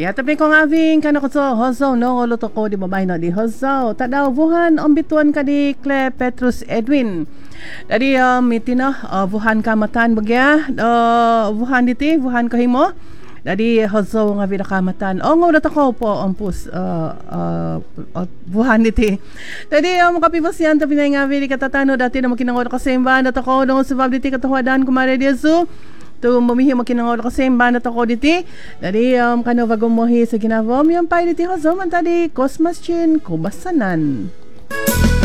Ya, tapi kung aving kana ko so hozo no ulo to ko di babay no di hozo. Tadaw buhan ombituan ka di Claire Petrus Edwin. Dari mitina buhan ka matan bagya. Buhan diti buhan kahimo. Dari hozo nga binakamatan. O nga ulo to ko po ampus buhan diti. Dari kapibasyan ta pinay nga bili katatano dati na makinangod ka semba na to ko no subab diti katuhadan kumare Jesu. Tu mamihi makinangol kasi imbanat ako diti. Dari kano bagong mohi sa ginavom yung pay diti hozo man tadi Cosmas Chin Kubasanan.